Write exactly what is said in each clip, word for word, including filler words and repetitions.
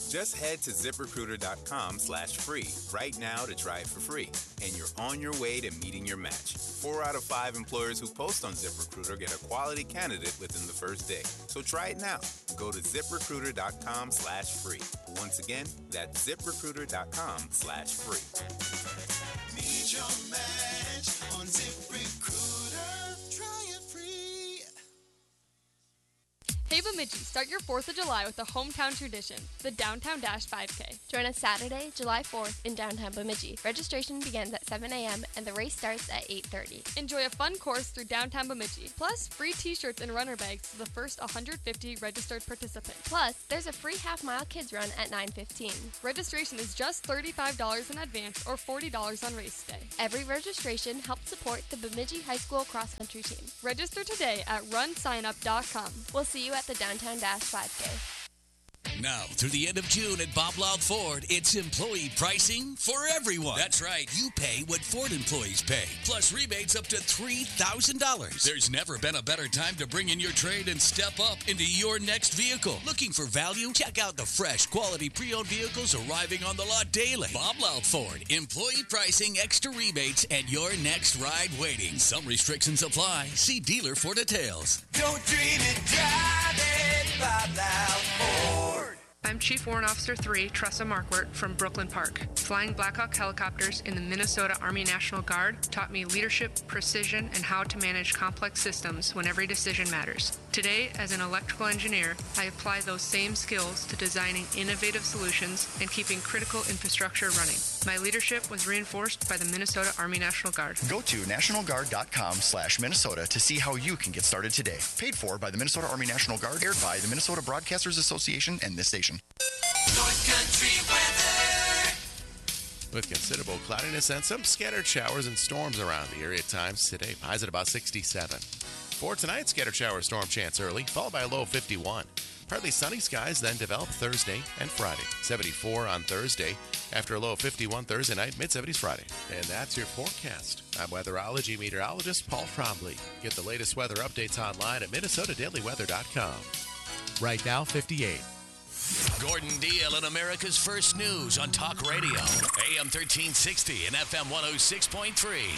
Just head to ZipRecruiter.com slash free right now to try it for free, and you're on your way to meeting your match. Four out of five employers who post on ZipRecruiter get a quality candidate within the first day. So try it now. Go to ZipRecruiter.com slash free. Once again, that's ZipRecruiter.com slash free. Meet your match on ZipRecruiter. Try it free. Hey Bemidji, start your fourth of July with a hometown tradition, the Downtown Dash five K. Join us Saturday, July fourth in downtown Bemidji. Registration begins at seven a.m. and the race starts at eight thirty. Enjoy a fun course through downtown Bemidji, plus free t-shirts and runner bags to the first one hundred fifty registered participants. Plus, there's a free half-mile kids run at nine fifteen. Registration is just thirty-five dollars in advance or forty dollars on race day. Every registration helps support the Bemidji High School cross-country team. Register today at run sign up dot com. We'll see you at the Downtown Dash five K. Now, through the end of June at Bob Loud Ford, it's employee pricing for everyone. That's right. You pay what Ford employees pay, plus rebates up to three thousand dollars. There's never been a better time to bring in your trade and step up into your next vehicle. Looking for value? Check out the fresh, quality pre-owned vehicles arriving on the lot daily. Bob Loud Ford. Employee pricing, extra rebates, and your next ride waiting. Some restrictions apply. See dealer for details. Don't dream it, drive it, Bob Loud Ford. I'm Chief Warrant Officer three, Tressa Markwart from Brooklyn Park. Flying Black Hawk helicopters in the Minnesota Army National Guard taught me leadership, precision, and how to manage complex systems when every decision matters. Today, as an electrical engineer, I apply those same skills to designing innovative solutions and keeping critical infrastructure running. My leadership was reinforced by the Minnesota Army National Guard. Go to nationalguard.com slash Minnesota to see how you can get started today. Paid for by the Minnesota Army National Guard, aired by the Minnesota Broadcasters Association and this station. North Country weather. With considerable cloudiness and some scattered showers and storms around the area at times today. Highs at about sixty-seven. For tonight, scattered shower storm chance early, followed by a low of fifty-one. Partly sunny skies then develop Thursday and Friday. seventy-four on Thursday, after a low of fifty-one Thursday night, mid-seventies Friday. And that's your forecast. I'm weatherology meteorologist Paul Trombley. Get the latest weather updates online at minnesota daily weather dot com. Right now, fifty-eight. Gordon Deal in America's First News on Talk Radio, A M thirteen sixty and F M one oh six point three.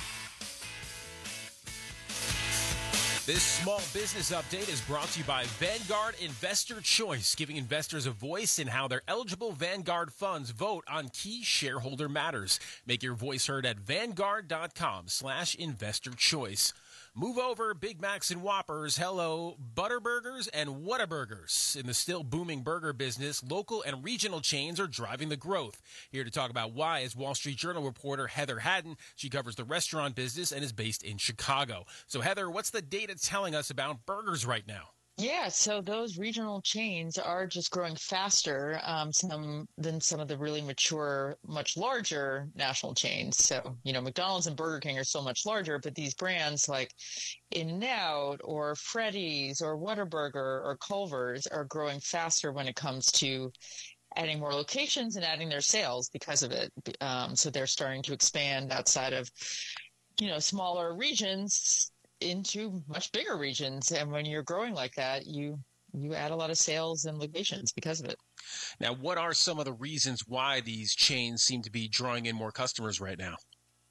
This small business update is brought to you by Vanguard Investor Choice, giving investors a voice in how their eligible Vanguard funds vote on key shareholder matters. Make your voice heard at vanguard.com slash investor choice. Move over, Big Macs and Whoppers. Hello, Butterburgers and Whataburgers. In the still booming burger business, local and regional chains are driving the growth. Here to talk about why is Wall Street Journal reporter Heather Haddon. She covers the restaurant business and is based in Chicago. So, Heather, what's the data telling us about burgers right now? Yeah, so those regional chains are just growing faster um, some than some of the really mature, much larger national chains. So, you know, McDonald's and Burger King are so much larger, but these brands like In-N-Out or Freddy's or Whataburger or Culver's are growing faster when it comes to adding more locations and adding their sales because of it. Um, so they're starting to expand outside of, you know, smaller regions into much bigger regions. And when you're growing like that, you you add a lot of sales and locations because of it. Now, what are some of the reasons why these chains seem to be drawing in more customers right now?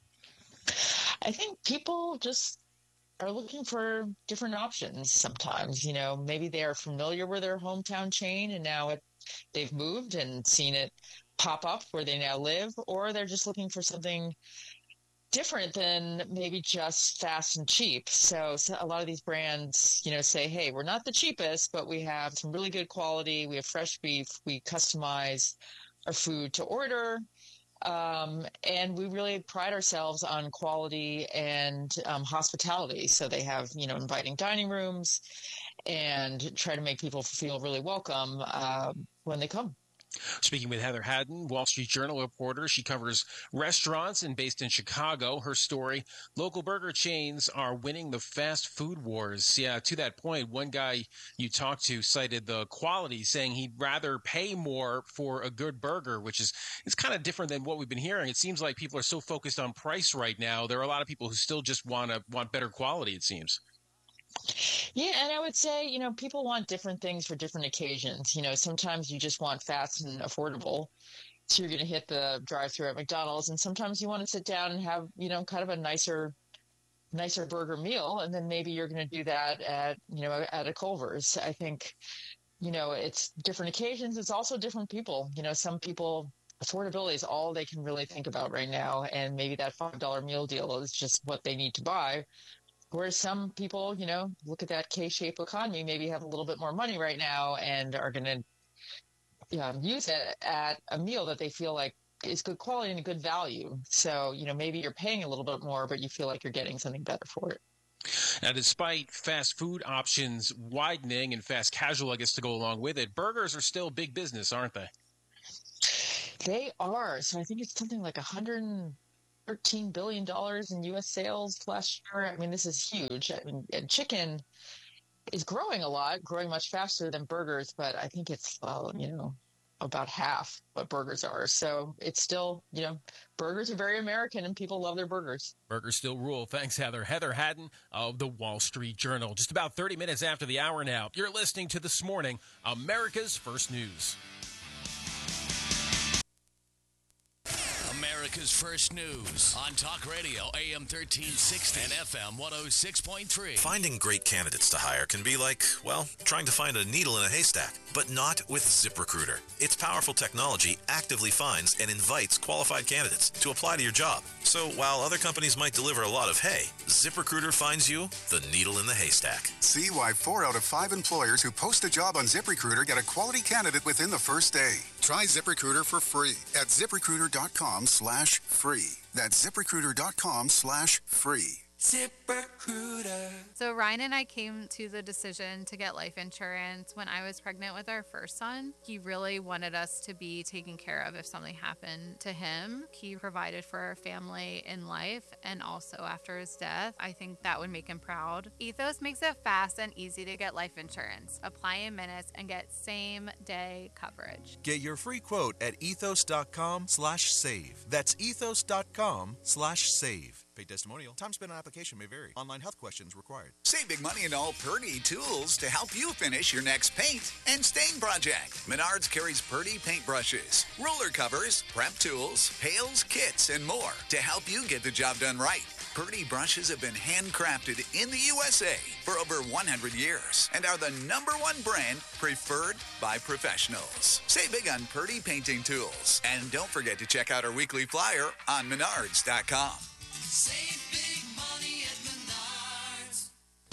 I think people just are looking for different options sometimes. You know, maybe they are familiar with their hometown chain and now it, they've moved and seen it pop up where they now live, or they're just looking for something different than maybe just fast and cheap. So, so a lot of these brands, you know, say, hey, we're not the cheapest, but we have some really good quality. We have fresh beef. We customize our food to order. Um, and we really pride ourselves on quality and um, hospitality. So they have, you know, inviting dining rooms and try to make people feel really welcome uh, when they come. Speaking with Heather Haddon, Wall Street Journal reporter. She covers restaurants and based in Chicago. Her story, local burger chains are winning the fast food wars. Yeah, to that point, one guy you talked to cited the quality, saying he'd rather pay more for a good burger, which is it's kind of different than what we've been hearing. It seems like people are so focused on price right now. There are a lot of people who still just want to want better quality, it seems. Yeah, and I would say, you know, people want different things for different occasions. You know, sometimes you just want fast and affordable. So you're going to hit the drive-thru at McDonald's, and sometimes you want to sit down and have, you know, kind of a nicer, nicer burger meal, and then maybe you're going to do that at, you know, at a Culver's. I think, you know, it's different occasions. It's also different people. You know, some people, affordability is all they can really think about right now, and maybe that five dollar meal deal is just what they need to buy. Whereas some people, you know, look at that K-shaped economy, maybe have a little bit more money right now and are going to yeah, use it at a meal that they feel like is good quality and good value. So, you know, maybe you're paying a little bit more, but you feel like you're getting something better for it. Now, despite fast food options widening and fast casual, I guess, to go along with it, burgers are still big business, aren't they? They are. So I think it's something like one hundred thirteen billion dollars in U S sales last year. I mean, this is huge. I mean, and chicken is growing a lot, growing much faster than burgers, but I think it's, well, you know, about half what burgers are. So it's still, you know, burgers are very American and people love their burgers. Burgers still rule. Thanks, Heather. Heather Haddon of the Wall Street Journal. Just about thirty minutes after the hour now. You're listening to This Morning, America's First News. America's First News on Talk Radio, A M thirteen sixty and F M one oh six point three. Finding great candidates to hire can be like, well, trying to find a needle in a haystack, but not with ZipRecruiter. Its powerful technology actively finds and invites qualified candidates to apply to your job. So while other companies might deliver a lot of hay, ZipRecruiter finds you the needle in the haystack. See why four out of five employers who post a job on ZipRecruiter get a quality candidate within the first day. Try ZipRecruiter for free at ZipRecruiter.com slash free. That's ZipRecruiter.com slash free. ZipRecruiter. So Ryan and I came to the decision to get life insurance when I was pregnant with our first son. He really wanted us to be taken care of if something happened to him. He provided for our family in life and also after his death. I think that would make him proud. Ethos makes it fast and easy to get life insurance. Apply in minutes and get same day coverage. Get your free quote at ethos.com slash save. That's ethos.com slash save. Paid testimonial. Time spent on application may vary. Online health questions required. Save big money in all Purdy tools to help you finish your next paint and stain project. Menards carries Purdy paintbrushes, ruler covers, prep tools, pails, kits, and more to help you get the job done right. Purdy brushes have been handcrafted in the U S A for over one hundred years and are the number one brand preferred by professionals. Save big on Purdy painting tools. And don't forget to check out our weekly flyer on menards dot com. Save big money at Menards.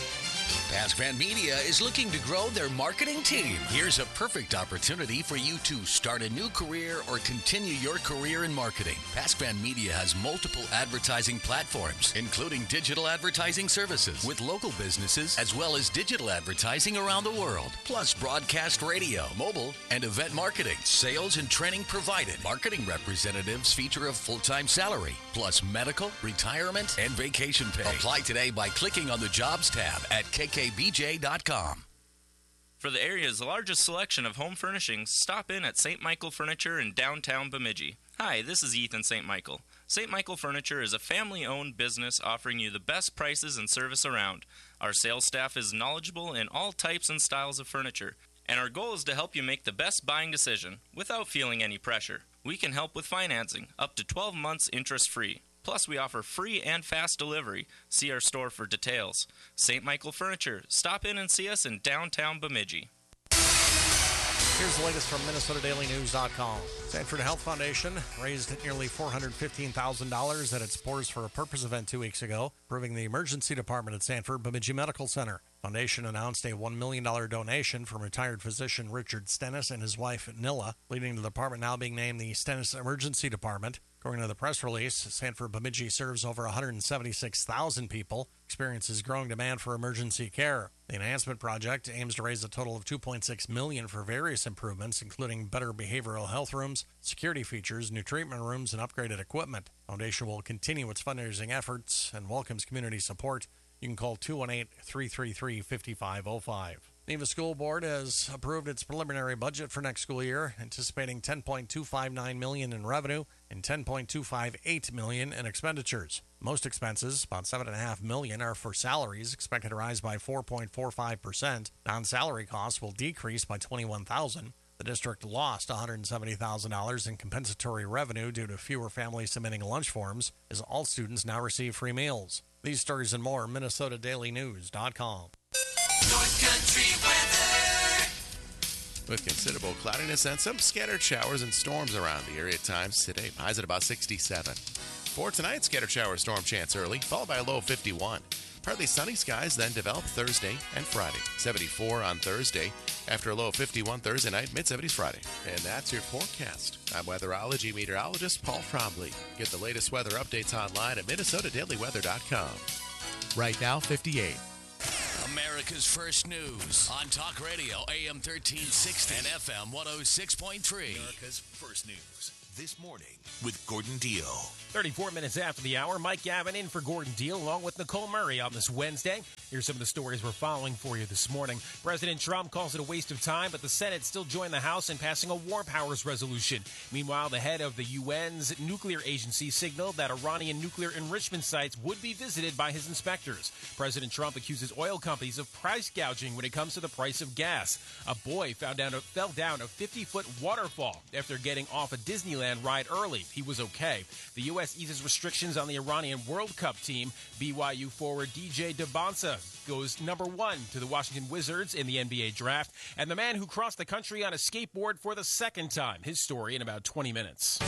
Pascran Media is looking to grow their marketing team. Here's a perfect opportunity for you to start a new career or continue your career in marketing. Pascran Media has multiple advertising platforms, including digital advertising services with local businesses, as well as digital advertising around the world, plus broadcast radio, mobile, and event marketing. Sales and training provided. Marketing representatives feature a full-time salary, plus medical, retirement, and vacation pay. Apply today by clicking on the Jobs tab at K K B J dot com. For the area's largest selection of home furnishings, stop in at Saint Michael Furniture in downtown Bemidji. Hi, this is Ethan Saint Michael. Saint Michael Furniture is a family-owned business offering you the best prices and service around. Our sales staff is knowledgeable in all types and styles of furniture, and our goal is to help you make the best buying decision without feeling any pressure. We can help with financing, up to twelve months interest-free. Plus, we offer free and fast delivery. See our store for details. Saint Michael Furniture. Stop in and see us in downtown Bemidji. Here's the latest from Minnesota Daily News dot com. Sanford Health Foundation raised nearly four hundred fifteen thousand dollars at its Pours for a Purpose event two weeks ago, improving the emergency department at Sanford Bemidji Medical Center. Foundation announced a one million dollars donation from retired physician Richard Stennis and his wife Nilla, leading to the department now being named the Stennis Emergency Department. According to the press release, Sanford Bemidji serves over one hundred seventy-six thousand people, experiences growing demand for emergency care. The Enhancement Project aims to raise a total of two point six million dollars for various improvements, including better behavioral health rooms, security features, new treatment rooms, and upgraded equipment. Foundation will continue its fundraising efforts and welcomes community support. You can call two one eight, three three three, five five zero five. Neva School Board has approved its preliminary budget for next school year, anticipating ten point two five nine million dollars in revenue and ten point two five eight million dollars in expenditures. Most expenses, about seven point five million dollars, are for salaries, expected to rise by four point four five percent. Non-salary costs will decrease by twenty-one thousand dollars. The district lost one hundred seventy thousand dollars in compensatory revenue due to fewer families submitting lunch forms, as all students now receive free meals. These stories and more, Minnesota Daily News dot com. North Country weather. With considerable cloudiness and some scattered showers and storms around the area at times today. Highs at about sixty-seven. For tonight, scattered shower storm chance early, followed by a low of fifty-one. Partly sunny skies then develop Thursday and Friday. seventy-four on Thursday, after a low of fifty-one Thursday night, mid-seventies Friday. And that's your forecast. I'm weatherology meteorologist Paul Trombley. Get the latest weather updates online at Minnesota Daily Weather dot com. Right now, fifty-eight. America's First News on Talk Radio, A M thirteen sixty and F M one oh six point three. America's First News this morning with Gordon Deal. thirty-four minutes after the hour, Mike Gavin in for Gordon Deal along with Nicole Murray on this Wednesday. Here's some of the stories we're following for you this morning. President Trump calls it a waste of time, but the Senate still joined the House in passing a war powers resolution. Meanwhile, the head of the U N's nuclear agency signaled that Iranian nuclear enrichment sites would be visited by his inspectors. President Trump accuses oil companies of price gouging when it comes to the price of gas. A boy found down a, fell down a fifty-foot waterfall after getting off a Disneyland ride early. He was okay. The U S eases restrictions on the Iranian World Cup team. B Y U forward D J DeBonsa goes number one to the Washington Wizards in the N B A draft. And the man who crossed the country on a skateboard for the second time. His story in about twenty minutes.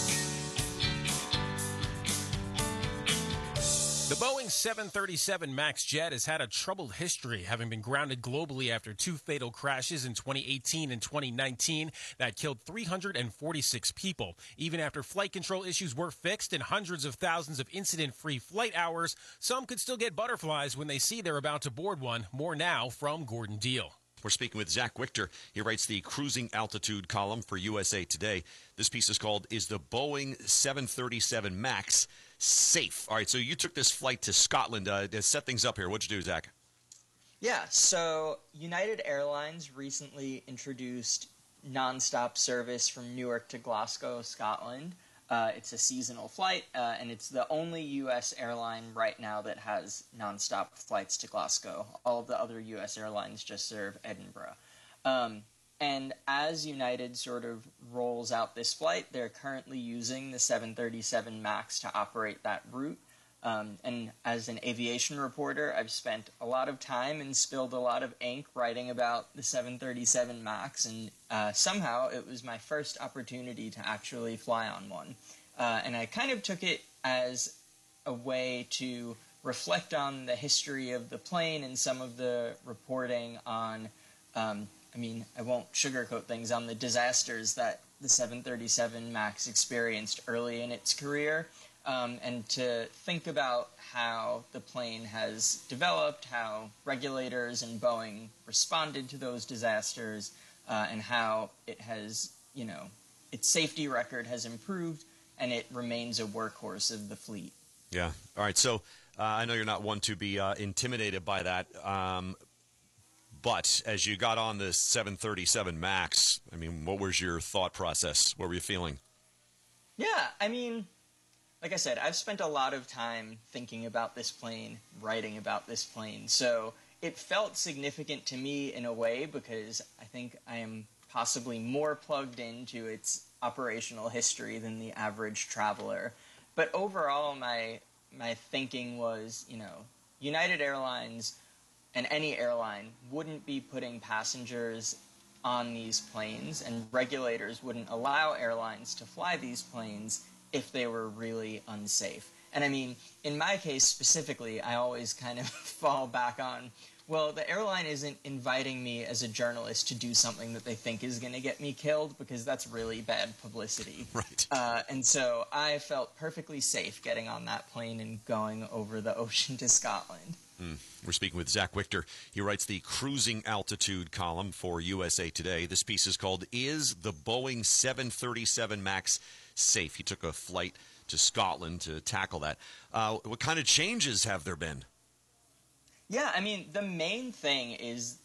The Boeing seven thirty-seven MAX jet has had a troubled history, having been grounded globally after two fatal crashes in twenty eighteen and twenty nineteen that killed three hundred forty-six people. Even after flight control issues were fixed and hundreds of thousands of incident-free flight hours, some could still get butterflies when they see they're about to board one. More now from Gordon Deal. We're speaking with Zach Wichter. He writes the cruising altitude column for U S A Today. This piece is called, Is the Boeing seven thirty-seven MAX Safe? All right, so you took this flight to Scotland. Uh, to set things up here, what'd you do, Zach? Yeah, so United Airlines recently introduced nonstop service from Newark to Glasgow, Scotland. Uh, it's a seasonal flight, uh, and it's the only U S airline right now that has nonstop flights to Glasgow. All of the other U S airlines just serve Edinburgh. Um, and as United sort of rolls out this flight, they're currently using the seven thirty-seven MAX to operate that route. Um, and as an aviation reporter, I've spent a lot of time and spilled a lot of ink writing about the seven thirty-seven MAX, and uh, somehow it was my first opportunity to actually fly on one. Uh, and I kind of took it as a way to reflect on the history of the plane and some of the reporting on, um, I mean, I won't sugarcoat things, on the disasters that the seven thirty-seven MAX experienced early in its career. Um, and to think about how the plane has developed, how regulators and Boeing responded to those disasters, uh, and how it has, you know, its safety record has improved, and it remains a workhorse of the fleet. Yeah. All right, so uh, I know you're not one to be uh, intimidated by that, um, but as you got on the seven thirty-seven MAX, I mean, what was your thought process? What were you feeling? Yeah, I mean... Like I said, I've spent a lot of time thinking about this plane, writing about this plane, so it felt significant to me in a way because I think I am possibly more plugged into its operational history than the average traveler. But overall, my my thinking was, you know, United Airlines and any airline wouldn't be putting passengers on these planes, and regulators wouldn't allow airlines to fly these planes if they were really unsafe. And I mean, in my case specifically, I always kind of fall back on, well, the airline isn't inviting me as a journalist to do something that they think is going to get me killed, because that's really bad publicity. Right. Uh, and so I felt perfectly safe getting on that plane and going over the ocean to Scotland. Mm. We're speaking with Zach Wichter. He writes the cruising altitude column for U S A Today. This piece is called, Is the Boeing seven thirty-seven MAX Safe? He took a flight to Scotland to tackle that. Uh, what kind of changes have there been? Yeah, I mean, the main thing is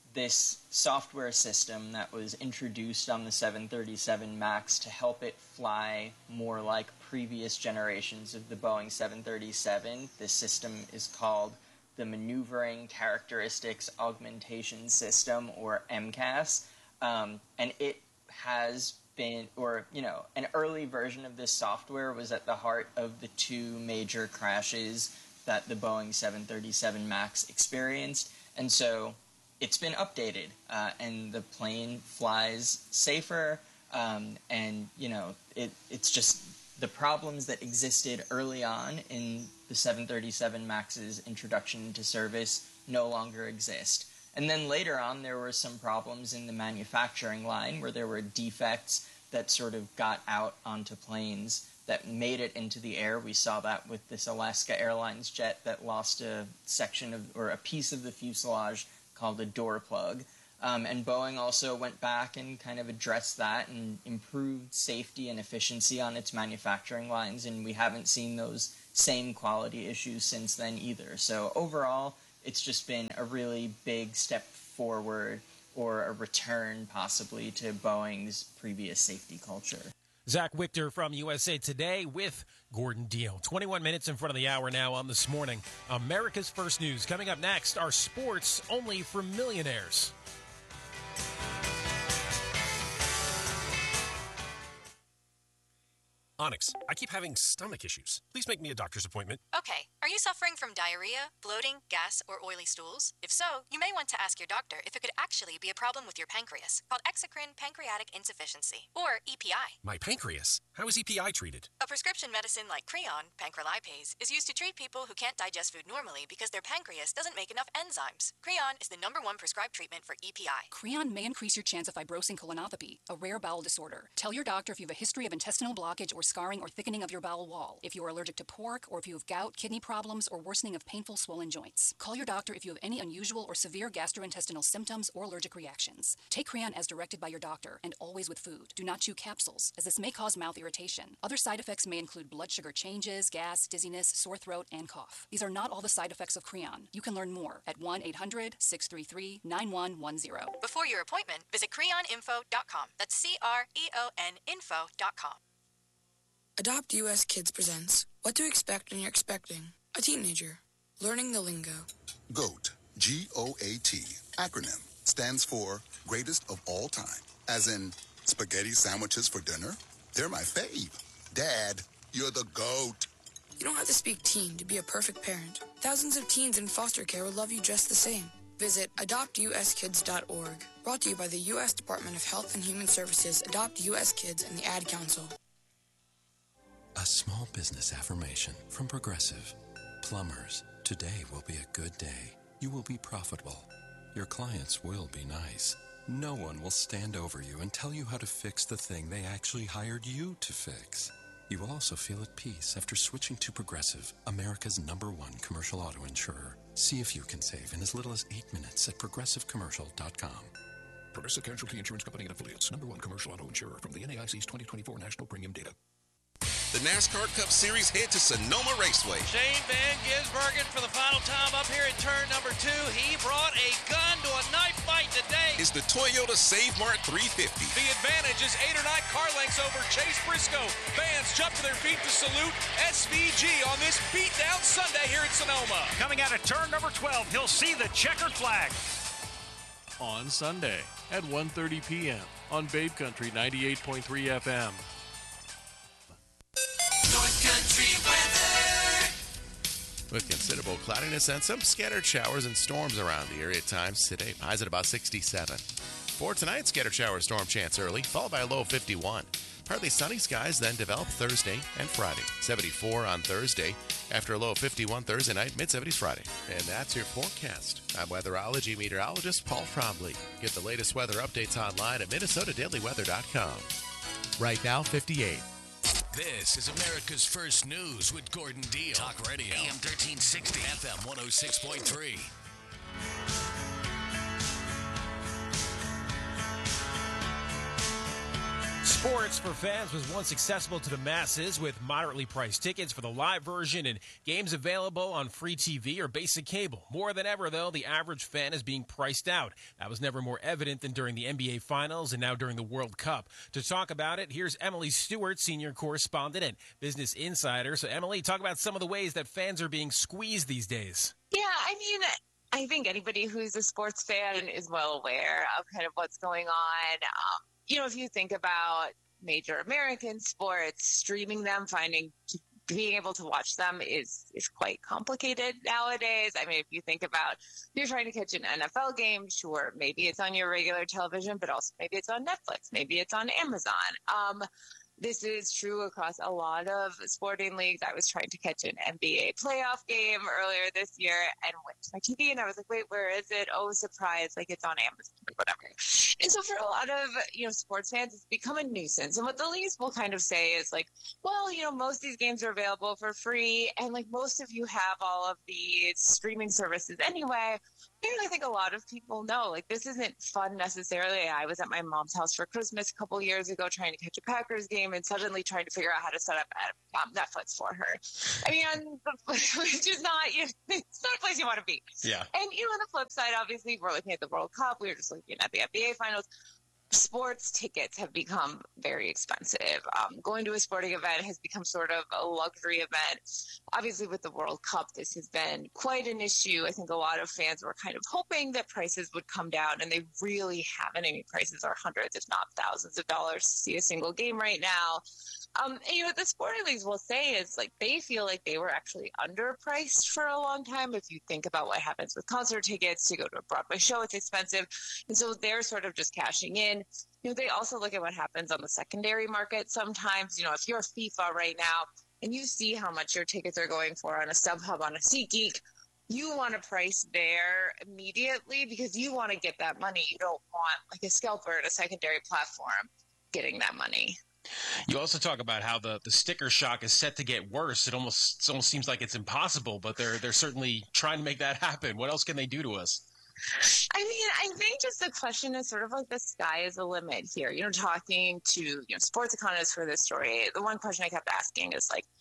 this software system that was introduced on the seven thirty-seven MAX to help it fly more like previous generations of the Boeing seven thirty-seven. This system is called the Maneuvering Characteristics Augmentation System, or M C A S, um, and it has been, or, you know, an early version of this software was at the heart of the two major crashes that the Boeing seven thirty-seven MAX experienced, and so it's been updated, uh, and the plane flies safer, um, and, you know, it, it's just the problems that existed early on in the seven thirty-seven MAX's introduction into service no longer exist. And then later on, there were some problems in the manufacturing line where there were defects that sort of got out onto planes that made it into the air. We saw that with this Alaska Airlines jet that lost a section of, or a piece of the fuselage called a door plug. Um, and Boeing also went back and kind of addressed that and improved safety and efficiency on its manufacturing lines, and we haven't seen those same quality issues since then either. So overall, it's just been a really big step forward, or a return possibly to Boeing's previous safety culture. Zach Wichter from U S A Today with Gordon Deal. twenty-one minutes in front of the hour now on This Morning. America's First News. Coming up next, are sports only for millionaires? Onyx, I keep having stomach issues. Please make me a doctor's appointment. Okay. Are you suffering from diarrhea, bloating, gas, or oily stools? If so, you may want to ask your doctor if it could actually be a problem with your pancreas, called exocrine pancreatic insufficiency, or E P I. My pancreas? How is E P I treated? A prescription medicine like Creon, pancrelipase, is used to treat people who can't digest food normally because their pancreas doesn't make enough enzymes. Creon is the number one prescribed treatment for E P I. Creon may increase your chance of fibrosing colonopathy, a rare bowel disorder. Tell your doctor if you have a history of intestinal blockage or scarring or thickening of your bowel wall, if you are allergic to pork, or if you have gout, kidney problems, or worsening of painful swollen joints. Call your doctor if you have any unusual or severe gastrointestinal symptoms or allergic reactions. Take Creon as directed by your doctor, and always with food. Do not chew capsules, as this may cause mouth irritation. Other side effects may include blood sugar changes, gas, dizziness, sore throat, and cough. These are not all the side effects of Creon. You can learn more at one eight hundred, six three three, nine one one zero. Before your appointment, visit creon info dot com. That's C R E O N info dot com. Adopt U S Kids presents What to Expect When You're Expecting a Teenager. Learning the Lingo. GOAT, G O A T, acronym, stands for Greatest of All Time. As in, spaghetti sandwiches for dinner? They're my fave. Dad, you're the GOAT. You don't have to speak teen to be a perfect parent. Thousands of teens in foster care will love you just the same. Visit adopt u s kids dot org. Brought to you by the U S Department of Health and Human Services, Adopt U S Kids, and the Ad Council. A small business affirmation from Progressive. Plumbers, today will be a good day. You will be profitable. Your clients will be nice. No one will stand over you and tell you how to fix the thing they actually hired you to fix. You will also feel at peace after switching to Progressive, America's number one commercial auto insurer. See if you can save in as little as eight minutes at progressive commercial dot com. Progressive Casualty Insurance Company and Affiliates, number one commercial auto insurer from the N A I C's twenty twenty-four National Premium Data. The NASCAR Cup Series head to Sonoma Raceway. Shane Van Gisbergen for the final time up here at turn number two. He brought a gun to a knife fight today. It's the Toyota Save Mart three fifty. The advantage is eight or nine car lengths over Chase Briscoe. Fans jump to their feet to salute S V G on this beatdown Sunday here at Sonoma. Coming out of turn number twelve, he'll see the checkered flag. On Sunday at one thirty p.m. on Babe Country ninety-eight point three F M. North Country weather. With considerable cloudiness and some scattered showers and storms around the area at times today. Highs at about sixty-seven. For tonight, scattered shower storm chance early, followed by a low of fifty-one. Partly sunny skies then develop Thursday and Friday. seventy-four on Thursday, after a low of fifty-one Thursday night, mid-seventies Friday. And that's your forecast. I'm weatherology meteorologist Paul Trombley. Get the latest weather updates online at minnesota daily weather dot com. Right now, fifty-eight. This is America's First News with Gordon Deal. Talk Radio. A M thirteen sixty. F M one oh six point three. Sports for fans was once accessible to the masses with moderately priced tickets for the live version and games available on free T V or basic cable. More than ever, though, the average fan is being priced out. That was never more evident than during the N B A Finals and now during the World Cup. To talk about it, here's Emily Stewart, senior correspondent at Business Insider. So, Emily, talk about some of the ways that fans are being squeezed these days. Yeah, I mean, I think anybody who's a sports fan is well aware of kind of what's going on. Um, you know, if you think about major American sports, streaming them, finding being able to watch them is is quite complicated nowadays. I mean, if you think about if you're trying to catch an N F L game, sure, maybe it's on your regular television, but also maybe it's on Netflix, maybe it's on Amazon. Um, This is true across a lot of sporting leagues. I was trying to catch an N B A playoff game earlier this year and went to my T V and I was like, wait, where is it? Oh, surprise, like it's on Amazon or whatever. And so for a lot of, you know, sports fans, it's become a nuisance. And what the leagues will kind of say is like, well, you know, most of these games are available for free. And like most of you have all of these streaming services anyway. And I think a lot of people know, like, this isn't fun necessarily. I was at my mom's house for Christmas a couple years ago trying to catch a Packers game and suddenly trying to figure out how to set up um, Netflix for her. I mean, which is not, you know, it's not a place you want to be. Yeah. And, you know, on the flip side, obviously, we're looking at the World Cup. We were just looking at the N B A Finals. Sports tickets have become very expensive. Um, going to a sporting event has become sort of a luxury event. Obviously, with the World Cup, this has been quite an issue. I think a lot of fans were kind of hoping that prices would come down, and they really haven't. I mean, prices are hundreds, if not thousands of dollars to see a single game right now. Um, and, you know, what the sporting leagues will say is, like, they feel like they were actually underpriced for a long time. If you think about what happens with concert tickets, to go to a Broadway show, it's expensive. And so they're sort of just cashing in. You know, they also look at what happens on the secondary market sometimes. You know, if you're FIFA right now and you see how much your tickets are going for on a StubHub, on a SeatGeek, you want to price there immediately because you want to get that money. You don't want, like, a scalper at a secondary platform getting that money. You also talk about how the, the sticker shock is set to get worse. It almost it almost seems like it's impossible, but they're they're certainly trying to make that happen. What else can they do to us? I mean, I think just the question is sort of like the sky is the limit here. You know, talking to, you know, sports economists for this story, the one question I kept asking is like,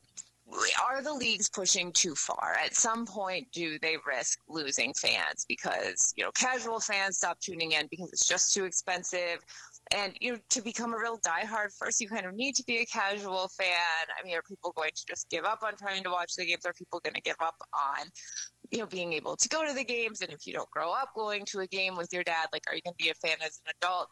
are the leagues pushing too far? At some point, do they risk losing fans because, you know, casual fans stop tuning in because it's just too expensive? And, you know, to become a real diehard, first you kind of need to be a casual fan. I mean, are people going to just give up on trying to watch the games? Are people going to give up on, you know, being able to go to the games? And if you don't grow up going to a game with your dad, like, are you going to be a fan as an adult?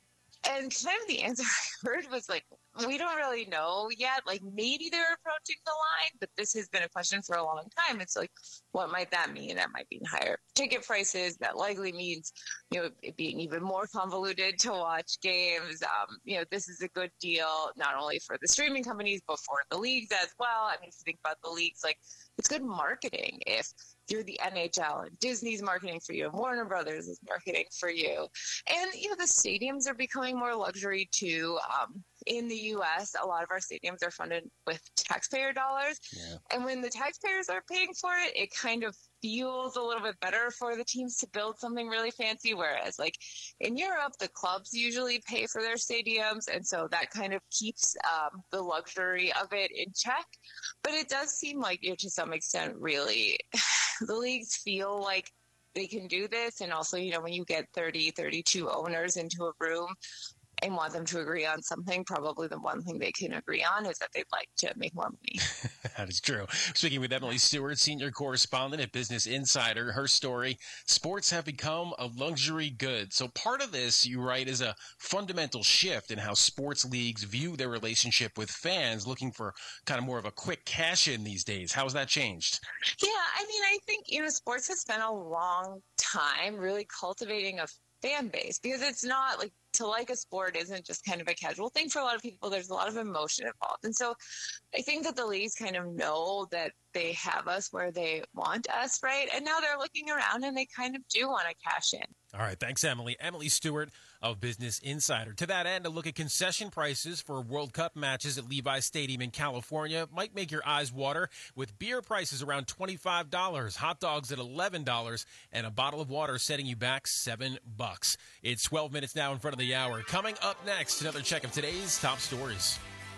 And kind of the answer I heard was like, we don't really know yet. Like, maybe they're approaching the line, but this has been a question for a long time. It's like, what might that mean? That might mean higher ticket prices. That likely means, you know, it being even more convoluted to watch games. Um, you know, this is a good deal, not only for the streaming companies, but for the leagues as well. I mean, if you think about the leagues, like, it's good marketing if you're the N H L and Disney's marketing for you and Warner Brothers is marketing for you. And, you know, the stadiums are becoming more luxury too. Um, in the U S, a lot of our stadiums are funded with taxpayer dollars. Yeah. And when the taxpayers are paying for it, it kind of feels a little bit better for the teams to build something really fancy. Whereas, like, in Europe, the clubs usually pay for their stadiums. And so that kind of keeps um, the luxury of it in check. But it does seem like, you know, to some extent, really, the leagues feel like they can do this. And also, you know, when you get thirty, thirty-two owners into a room and want them to agree on something, probably the one thing they can agree on is that they'd like to make more money. That is true. Speaking with Emily Stewart, senior correspondent at Business Insider, her story, sports have become a luxury good. So part of this, you write, is a fundamental shift in how sports leagues view their relationship with fans, looking for kind of more of a quick cash-in these days. How has that changed? Yeah, I mean, I think, you know, sports has spent a long time really cultivating a fan base because it's not like, to like a sport isn't just kind of a casual thing for a lot of people. There's a lot of emotion involved. And so I think that the leagues kind of know that they have us where they want us, right? And now they're looking around and they kind of do want to cash in. All right, thanks, Emily. Emily Stewart of Business Insider. To that end, a look at concession prices for World Cup matches at Levi's Stadium in California might make your eyes water, with beer prices around twenty-five dollars, hot dogs at eleven dollars, and a bottle of water setting you back seven bucks. It's twelve minutes now in front of the hour. Coming up next, another check of today's top stories.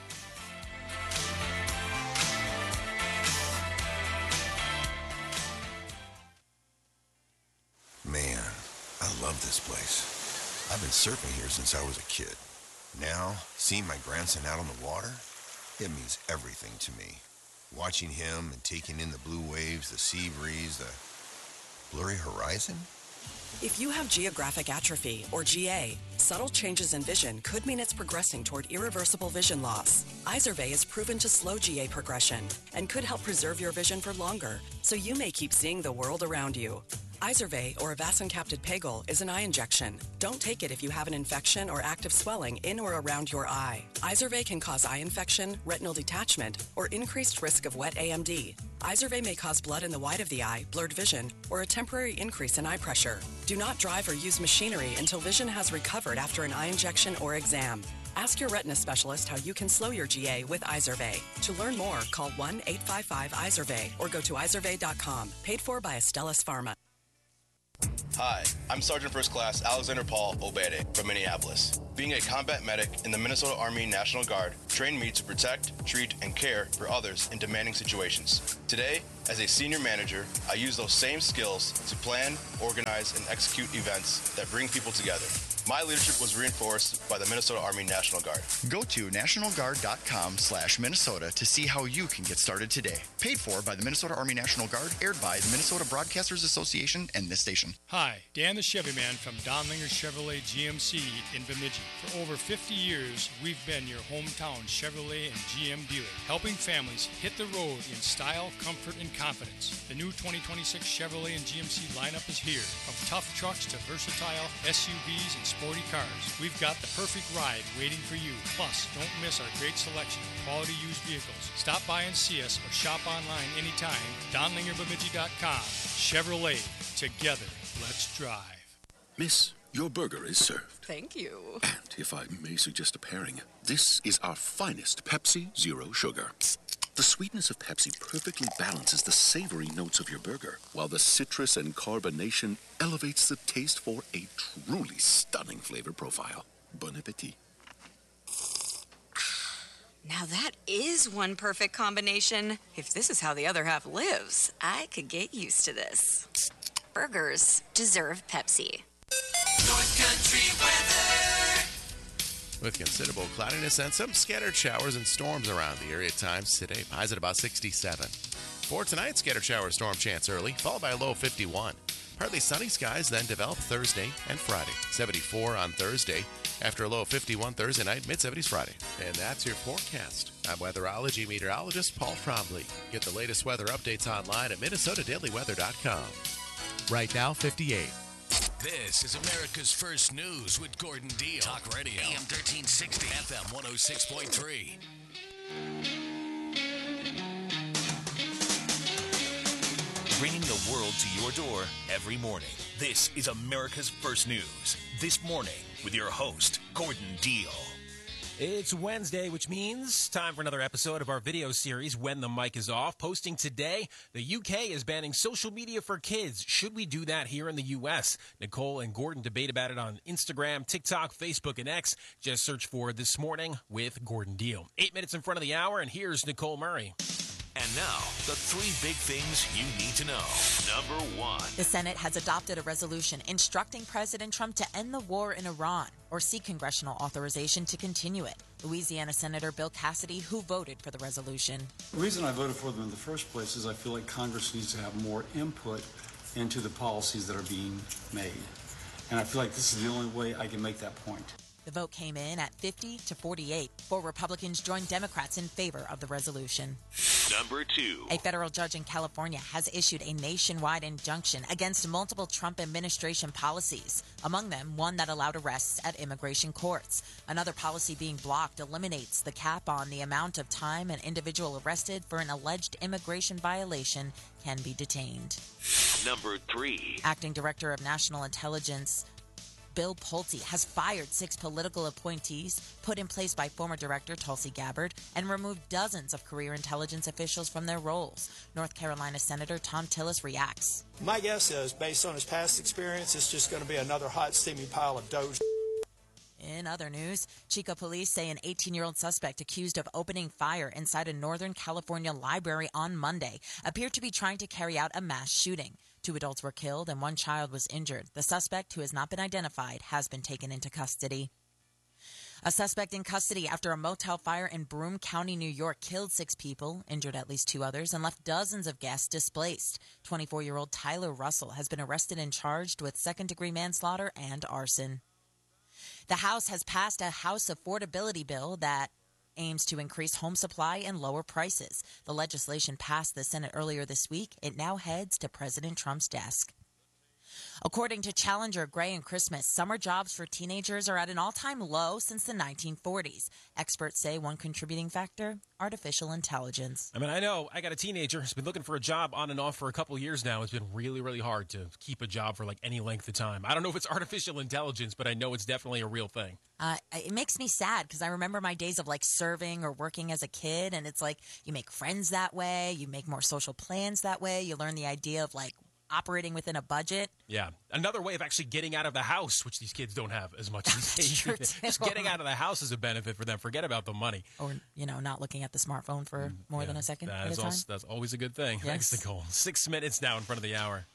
Man, I love this place. I've been surfing here since I was a kid. Now, seeing my grandson out on the water, it means everything to me. Watching him and taking in the blue waves, the sea breeze, the blurry horizon. If you have geographic atrophy, or G A, subtle changes in vision could mean it's progressing toward irreversible vision loss. Izervay is proven to slow G A progression and could help preserve your vision for longer, so you may keep seeing the world around you. Izervay, or avacincaptad pegol, is an eye injection. Don't take it if you have an infection or active swelling in or around your eye. Izervay can cause eye infection, retinal detachment, or increased risk of wet A M D. Izervay may cause blood in the white of the eye, blurred vision, or a temporary increase in eye pressure. Do not drive or use machinery until vision has recovered after an eye injection or exam. Ask your retina specialist how you can slow your G A with Izervay. To learn more, call one eight five five Izervay or go to izervay dot com. Paid for by Astellas Pharma. Hi, I'm Sergeant First Class Alexander Paul Obede from Minneapolis. Being a combat medic in the Minnesota Army National Guard trained me to protect, treat, and care for others in demanding situations. Today, as a senior manager, I use those same skills to plan, organize, and execute events that bring people together. My leadership was reinforced by the Minnesota Army National Guard. Go to national guard dot com slash Minnesota to see how you can get started today. Paid for by the Minnesota Army National Guard, aired by the Minnesota Broadcasters Association and this station. Hi, Dan the Chevy Man from Donlinger Chevrolet G M C in Bemidji. For over fifty years, we've been your hometown Chevrolet and G M dealer, helping families hit the road in style, comfort, and confidence. The new twenty twenty-six Chevrolet and G M C lineup is here. From tough trucks to versatile S U Vs and sporty cars, we've got the perfect ride waiting for you. Plus, don't miss our great selection of quality used vehicles. Stop by and see us or shop online anytime. donlinger bemidji dot com. Chevrolet. Together, let's drive. Miss, your burger is served. Thank you. And if I may suggest a pairing, this is our finest Pepsi Zero Sugar. The sweetness of Pepsi perfectly balances the savory notes of your burger, while the citrus and carbonation elevates the taste for a truly stunning flavor profile. Bon appetit. Now that is one perfect combination. If this is how the other half lives, I could get used to this. Burgers deserve Pepsi. North Country weather. With considerable cloudiness and some scattered showers and storms around the area at times today. Highs at about sixty-seven. For tonight, scattered shower storm chance early, followed by a low of fifty-one. Partly sunny skies then develop Thursday and Friday. seventy-four on Thursday. After a low of fifty-one Thursday night, mid-seventies Friday. And that's your forecast. I'm weatherology meteorologist Paul Trombley. Get the latest weather updates online at minnesota daily weather dot com. Right now, fifty-eight. This is America's First News with Gordon Deal. Talk Radio. A M thirteen sixty. F M one oh six point three. Bringing the world to your door every morning. This is America's First News. This morning with your host, Gordon Deal. It's Wednesday, which means time for another episode of our video series, When the Mic is Off. Posting today, the U K is banning social media for kids. Should we do that here in the U S? Nicole and Gordon debate about it on Instagram, TikTok, Facebook, and X. Just search for This Morning with Gordon Deal. Eight minutes in front of the hour, and here's Nicole Murray. And now, the three big things you need to know. Number one. The Senate has adopted a resolution instructing President Trump to end the war in Iran or seek congressional authorization to continue it. Louisiana Senator Bill Cassidy, who voted for the resolution. The reason I voted for them in the first place is I feel like Congress needs to have more input into the policies that are being made. And I feel like this is the only way I can make that point. The vote came in at fifty to forty-eight. Four Republicans joined Democrats in favor of the resolution. Number two. A federal judge in California has issued a nationwide injunction against multiple Trump administration policies, among them one that allowed arrests at immigration courts. Another policy being blocked eliminates the cap on the amount of time an individual arrested for an alleged immigration violation can be detained. Number three. Acting Director of National Intelligence Bill Pulte has fired six political appointees put in place by former Director Tulsi Gabbard and removed dozens of career intelligence officials from their roles. North Carolina Senator Tom Tillis reacts. My guess is, based on his past experience, it's just going to be another hot, steamy pile of dough. In other news, Chico police say an eighteen-year-old suspect accused of opening fire inside a Northern California library on Monday appeared to be trying to carry out a mass shooting. Two adults were killed and one child was injured. The suspect, who has not been identified, has been taken into custody. A suspect in custody after a motel fire in Broome County, New York, killed six people, injured at least two others, and left dozens of guests displaced. twenty-four-year-old Tyler Russell has been arrested and charged with second-degree manslaughter and arson. The House has passed a House affordability bill that aims to increase home supply and lower prices. The legislation passed the Senate earlier this week. It now heads to President Trump's desk. According to Challenger, Gray and Christmas, summer jobs for teenagers are at an all-time low since the nineteen forties. Experts say one contributing factor, artificial intelligence. I mean, I know I got a teenager who's been looking for a job on and off for a couple years now. It's been really, really hard to keep a job for like any length of time. I don't know if it's artificial intelligence, but I know it's definitely a real thing. Uh, it makes me sad because I remember my days of like serving or working as a kid, and it's like you make friends that way, you make more social plans that way, you learn the idea of like operating within a budget. Yeah. Another way of actually getting out of the house, which these kids don't have as much these days. Sure Just getting out of the house is a benefit for them. Forget about the money. Or, you know, not looking at the smartphone for more Yeah, than a second that at a is time. also, that's always a good thing. Yes. Thanks, Nicole. Six minutes now in front of the hour.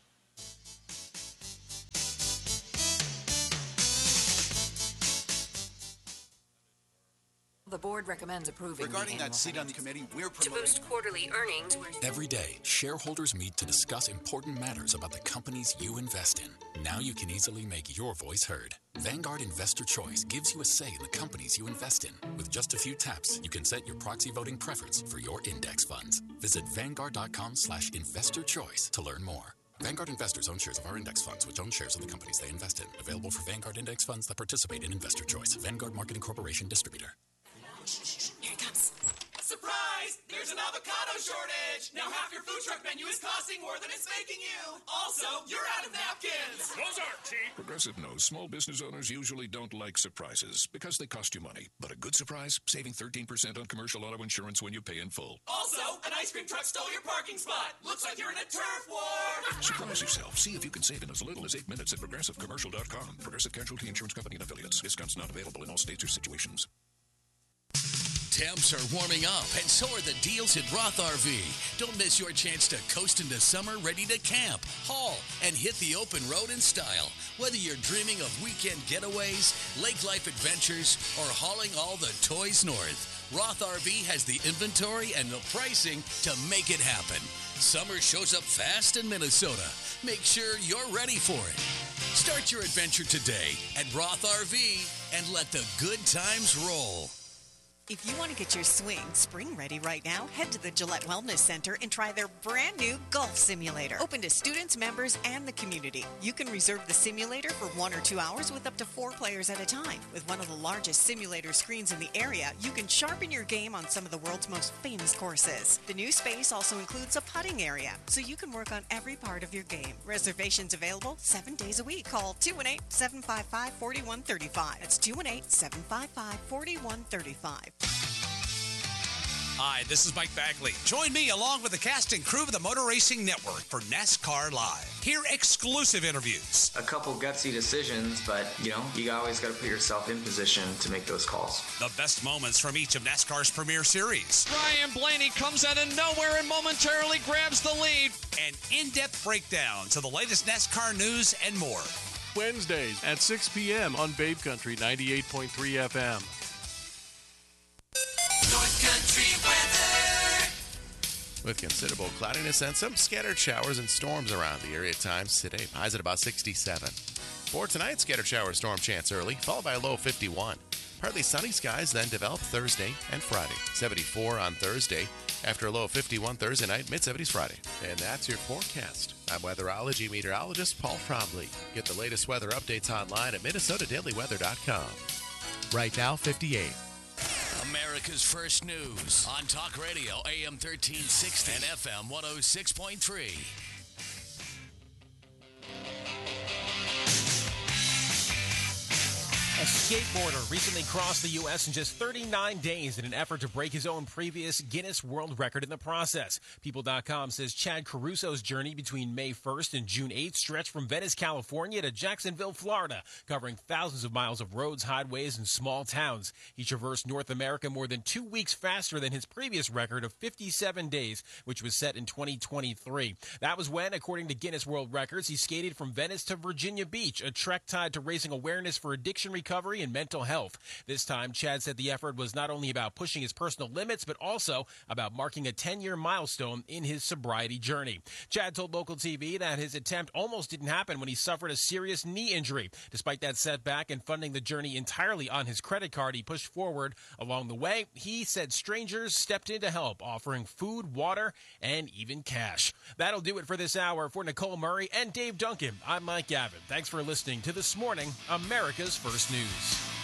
The board recommends approving Regarding the that seat on the committee, we're to promoting... boost quarterly earnings. Every day, shareholders meet to discuss important matters about the companies you invest in. Now you can easily make your voice heard. Vanguard Investor Choice gives you a say in the companies you invest in. With just a few taps, you can set your proxy voting preference for your index funds. Visit Vanguard.com slash investor choice to learn more. Vanguard investors own shares of our index funds, which own shares of the companies they invest in. Available for Vanguard index funds that participate in Investor Choice. Vanguard Marketing Corporation Distributor. Here it comes. Surprise! There's an avocado shortage! Now half your food truck menu is costing more than it's making you! Also, you're out of napkins! Those aren't cheap. Progressive knows small business owners usually don't like surprises because they cost you money. But a good surprise, saving thirteen percent on commercial auto insurance when you pay in full. Also, an ice cream truck stole your parking spot! Looks like you're in a turf war! Surprise yourself. See if you can save in as little as eight minutes at progressive commercial dot com. Progressive Casualty Insurance Company and Affiliates. Discounts not available in all states or situations. Temps are warming up, and so are the deals at Roth R V. Don't miss your chance to coast into summer ready to camp, haul, and hit the open road in style. Whether you're dreaming of weekend getaways, lake life adventures, or hauling all the toys north, Roth R V has the inventory and the pricing to make it happen. Summer shows up fast in Minnesota. Make sure you're ready for it. Start your adventure today at Roth R V and let the good times roll. If you want to get your swing spring ready right now, head to the Gillette Wellness Center and try their brand new golf simulator. Open to students, members, and the community. You can reserve the simulator for one or two hours with up to four players at a time. With one of the largest simulator screens in the area, you can sharpen your game on some of the world's most famous courses. The new space also includes a putting area, so you can work on every part of your game. Reservations available seven days a week. Call two one eight, seven five five, four one three five. That's two one eight, seven five five, four one three five. Hi, this is Mike Bagley. Join me along with the cast and crew of the Motor Racing Network for NASCAR Live. Hear exclusive interviews. A couple gutsy decisions, but, you know, you always got to put yourself in position to make those calls. The best moments from each of NASCAR's premier series. Ryan Blaney comes out of nowhere and momentarily grabs the lead. And in-depth breakdowns of the latest NASCAR news and more. Wednesdays at six p.m. on Babe Country ninety-eight point three F M. North Country weather. With considerable cloudiness and some scattered showers and storms around the area at times today. Highs at about sixty-seven. For tonight, scattered shower storm chance early, followed by a low fifty-one. Partly sunny skies then develop Thursday and Friday. seventy-four on Thursday. After a low of fifty-one Thursday night, mid-seventies Friday. And that's your forecast. I'm weatherology meteorologist Paul Trombley. Get the latest weather updates online at Minnesota Daily Weather dot com. Right now, fifty-eight. America's First News on Talk Radio, A M thirteen sixty and F M one oh six point three. A skateboarder recently crossed the U S in just thirty-nine days in an effort to break his own previous Guinness World Record in the process. People dot com says Chad Caruso's journey between May first and June eighth stretched from Venice, California to Jacksonville, Florida, covering thousands of miles of roads, highways, and small towns. He traversed North America more than two weeks faster than his previous record of fifty-seven days, which was set in twenty twenty-three. That was when, according to Guinness World Records, he skated from Venice to Virginia Beach, a trek tied to raising awareness for addiction recovery recovery and mental health. This time, Chad said the effort was not only about pushing his personal limits, but also about marking a ten-year milestone in his sobriety journey. Chad told local T V that his attempt almost didn't happen when he suffered a serious knee injury. Despite that setback and funding the journey entirely on his credit card, he pushed forward. Along the way, he said strangers stepped in to help, offering food, water, and even cash. That'll do it for this hour. For Nicole Murray and Dave Duncan, I'm Mike Gavin. Thanks for listening to This Morning, America's First News.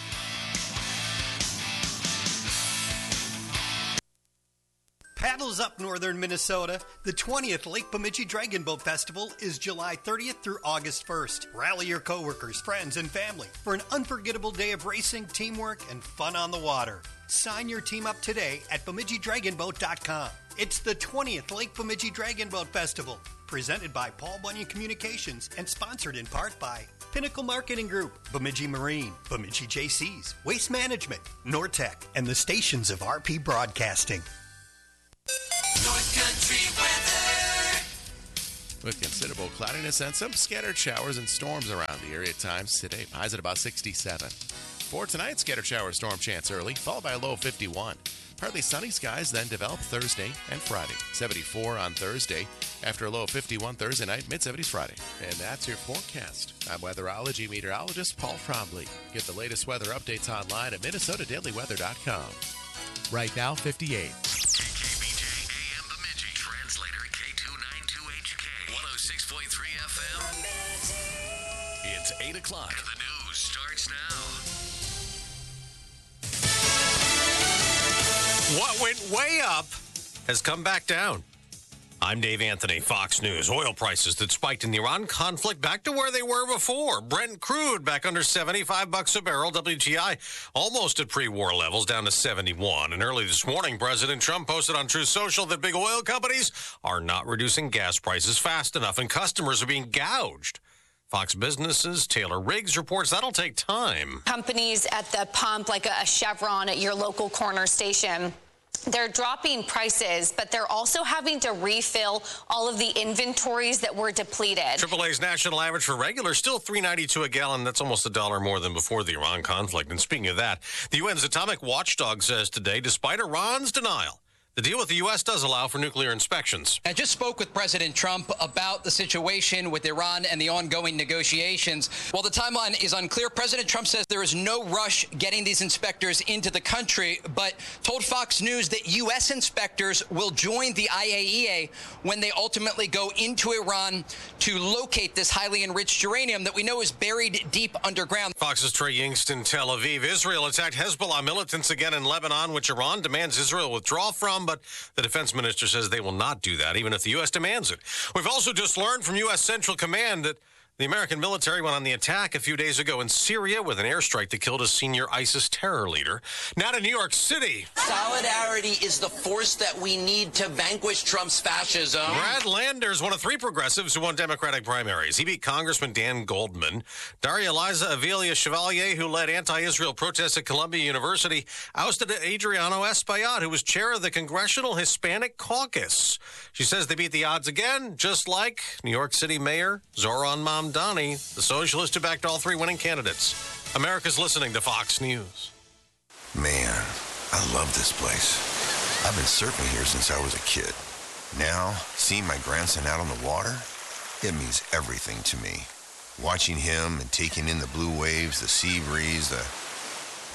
Paddles up northern Minnesota. The twentieth Lake Bemidji Dragon Boat Festival is July thirtieth through August first. Rally your coworkers, friends, and family for an unforgettable day of racing, teamwork, and fun on the water. Sign your team up today at Bemidji Dragon Boat dot com. It's the twentieth Lake Bemidji Dragon Boat Festival, presented by Paul Bunyan Communications and sponsored in part by Pinnacle Marketing Group, Bemidji Marine, Bemidji J Cs, Waste Management, Nortec, and the stations of R P Broadcasting. North Country weather. With considerable cloudiness and some scattered showers and storms around the area at times today. Highs at about sixty-seven. For tonight, scattered shower storm chance early, followed by a low of fifty-one. Partly sunny skies then develop Thursday and Friday. seventy-four on Thursday. After a low of fifty-one Thursday night, mid-seventies Friday. And that's your forecast. I'm weatherology meteorologist Paul Trombley. Get the latest weather updates online at Minnesota Daily Weather dot com. Right now, fifty-eight. K B J A M Bemidji. Translator K two ninety-two H K. one oh six point three F M. It's eight o'clock. And the news starts now. What went way up has come back down. I'm Dave Anthony, Fox News. Oil prices that spiked in the Iran conflict back to where they were before. Brent crude back under seventy-five bucks a barrel. W T I almost at pre-war levels, down to seventy-one. And early this morning, President Trump posted on Truth Social that big oil companies are not reducing gas prices fast enough and customers are being gouged. Fox Business's Taylor Riggs reports that'll take time. Companies at the pump, like a Chevron at your local corner station, they're dropping prices, but they're also having to refill all of the inventories that were depleted. triple A's national average for regular still three ninety-two a gallon. That's almost a dollar more than before the Iran conflict. And speaking of that, the U N's atomic watchdog says today, despite Iran's denial, the deal with the U S does allow for nuclear inspections. I just spoke with President Trump about the situation with Iran and the ongoing negotiations. While the timeline is unclear, President Trump says there is no rush getting these inspectors into the country, but told Fox News that U S inspectors will join the I A E A when they ultimately go into Iran to locate this highly enriched uranium that we know is buried deep underground. Fox's Trey Yingst in Tel Aviv. Israel attacked Hezbollah militants again in Lebanon, which Iran demands Israel withdraw from. But the defense minister says they will not do that, even if the U S demands it. We've also just learned from U S Central Command that the American military went on the attack a few days ago in Syria with an airstrike that killed a senior ISIS terror leader. Now to New York City. Solidarity is the force that we need to vanquish Trump's fascism. Brad Landers, one of three progressives who won Democratic primaries. He beat Congressman Dan Goldman. Daria Eliza Avelia Chevalier, who led anti-Israel protests at Columbia University, ousted Adriano Espaillat, who was chair of the Congressional Hispanic Caucus. She says they beat the odds again, just like New York City Mayor Zoran Mamdani. Donnie, the socialist who backed all three winning candidates. America's listening to Fox News. Man, I love this place. I've been surfing here since I was a kid. Now, seeing my grandson out on the water, it means everything to me. Watching him and taking in the blue waves, the sea breeze, the...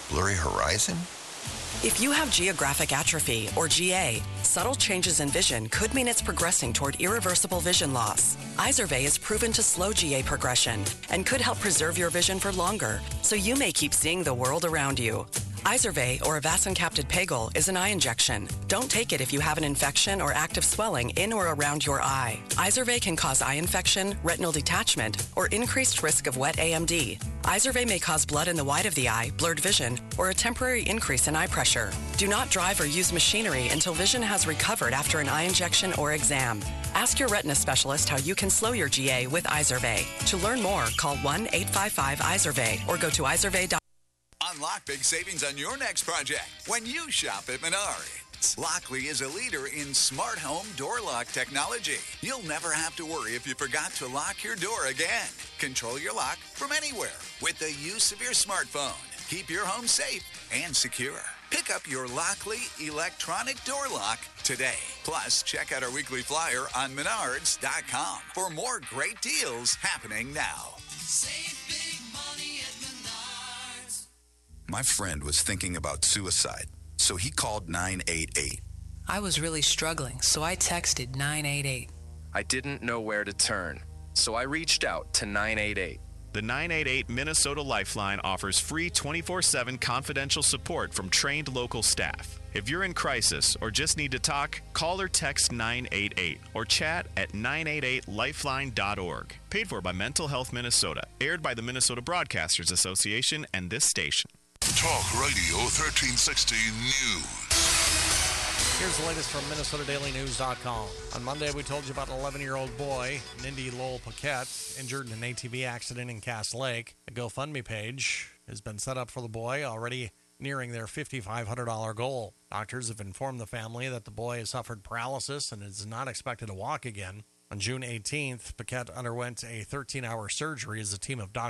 Blurry horizon? If you have geographic atrophy, or G A, subtle changes in vision could mean it's progressing toward irreversible vision loss. Izervay is proven to slow G A progression and could help preserve your vision for longer, so you may keep seeing the world around you. Izervay, or avacincaptad pegol, is an eye injection. Don't take it if you have an infection or active swelling in or around your eye. Izervay can cause eye infection, retinal detachment, or increased risk of wet A M D. Izervay may cause blood in the white of the eye, blurred vision, or a temporary increase in eye pressure. Do not drive or use machinery until vision has recovered after an eye injection or exam. Ask your retina specialist how you can slow your G A with Izervay. To learn more, call one eight five five Izervay or go to izervay dot com. Unlock big savings on your next project when you shop at Menards. Lockley is a leader in smart home door lock technology. You'll never have to worry if you forgot to lock your door again. Control your lock from anywhere with the use of your smartphone. Keep your home safe and secure. Pick up your Lockley electronic door lock today. Plus, check out our weekly flyer on menards dot com for more great deals happening now. Save big money at Menards. My friend was thinking about suicide, so he called nine eight eight. I was really struggling, so I texted nine eight eight. I didn't know where to turn, so I reached out to nine eight eight. The nine eight eight Minnesota Lifeline offers free twenty-four seven confidential support from trained local staff. If you're in crisis or just need to talk, call or text nine eight eight or chat at nine eight eight lifeline dot org. Paid for by Mental Health Minnesota. Aired by the Minnesota Broadcasters Association and this station. Talk Radio thirteen sixty News. Here's the latest from Minnesota Daily News dot com. On Monday, we told you about an eleven-year-old boy, Nindy Lowell Paquette, injured in an A T V accident in Cass Lake. A GoFundMe page has been set up for the boy, already nearing their five thousand five hundred dollars goal. Doctors have informed the family that the boy has suffered paralysis and is not expected to walk again. On June eighteenth, Paquette underwent a thirteen-hour surgery as a team of doctors